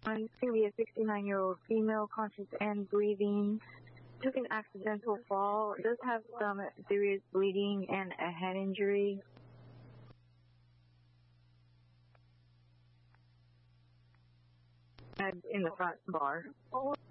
to be a 69-year-old female, conscious and breathing. Took an accidental fall. Does have some serious bleeding and a head injury. In the front bar.